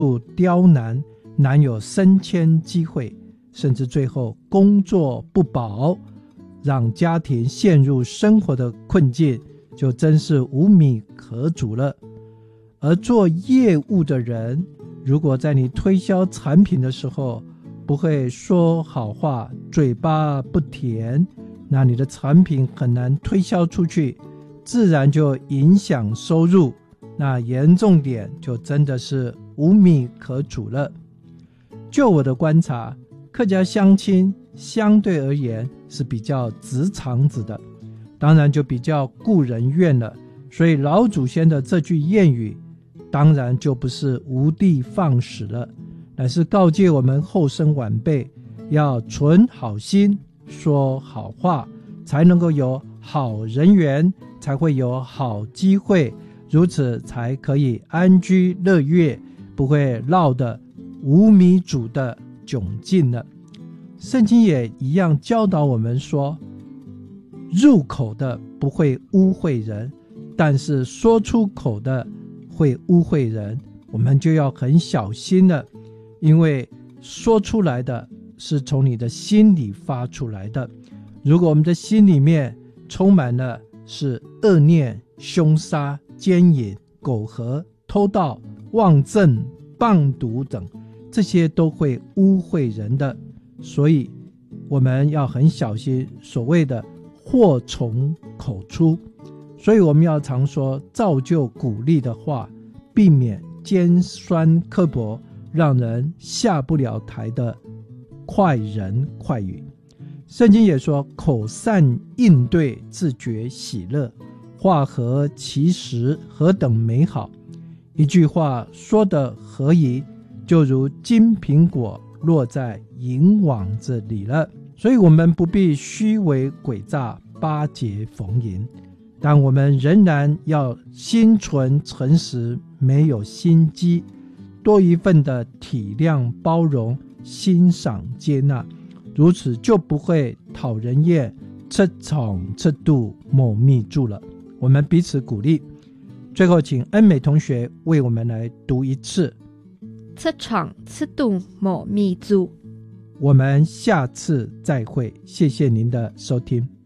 刁难，难有升迁机会，甚至最后工作不保，让家庭陷入生活的困境，就真是无米可煮了。而做业务的人，如果在你推销产品的时候不会说好话，嘴巴不甜，那你的产品很难推销出去，自然就影响收入，那严重点就真的是无米可煮了。就我的观察，客家乡亲相对而言是比较直肠子的，当然就比较顾人怨了，所以老祖先的这句谚语当然就不是无的放矢了，乃是告诫我们后生晚辈要存好心，说好话，才能够有好人缘，才会有好机会，如此才可以安居乐业，不会落得无米煮的窘境了。圣经也一样教导我们说，入口的不会污秽人，但是说出口的会污秽人，我们就要很小心了，因为说出来的是从你的心里发出来的。如果我们的心里面充满了是恶念、凶杀、奸淫、苟合、偷盗、妄憎、谤毒等，这些都会污秽人的，所以我们要很小心所谓的祸从口出。所以我们要常说造就鼓励的话，避免尖酸刻薄，让人下不了台的快人快语。圣经也说，口善应对，自觉喜乐，话合其时，何等美好。一句话说得合宜，就如金苹果落在银网子里了。所以我们不必虚伪诡诈，巴结逢迎，但我们仍然要心存诚实，没有心机，多一份的体谅包容，欣赏接纳，如此就不会讨人厌，吃宠吃度某密住了。我们彼此鼓励。最后请恩美同学为我们来读一次， 吃闯吃度某密住。 我们下次再会，谢谢您的收听。